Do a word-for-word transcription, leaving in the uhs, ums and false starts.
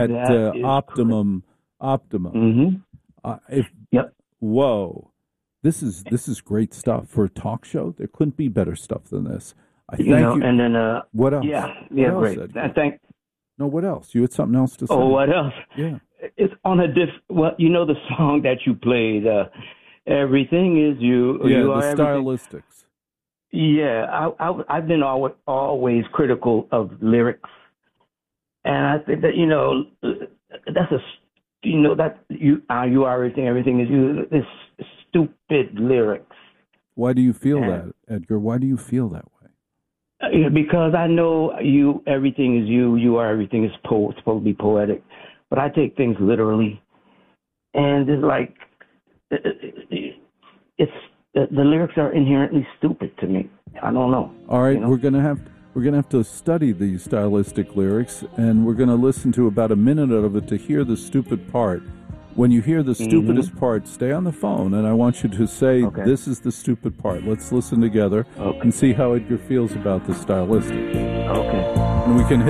at That uh, is Optimum. Optimum. Mm-hmm. Uh, if Yep. whoa, this is this is great stuff for a talk show. There couldn't be better stuff than this. I You thank know, you. and then uh, What else? yeah, What yeah, else, great. Edgar? I think. No, what else? You had something else to say. Oh, what else? Yeah. It's on a diff. Well, you know the song that you played. Uh, everything is you. Yeah, you the are everything. stylistics. Yeah, I, I I've been always always critical of lyrics, and I think that you know that's a you know that you uh, you are everything. Everything is you. This stupid lyrics. Why do you feel And, that, Edgar? Why do you feel that way? uh, because I know you. Everything is you. You are everything is po- supposed to be poetic, but I take things literally, and it's like it's the, the lyrics are inherently stupid to me. I don't know. All right, you know? we're gonna have we're gonna have to study these stylistic lyrics, and we're gonna listen to about a minute of it to hear the stupid part. When you hear the stupidest Mm-hmm. part, stay on the phone, and I want you to say, Okay. "This is the stupid part." Let's listen together Okay. and see how Edgar feels about the stylistic, Okay. and we can hit.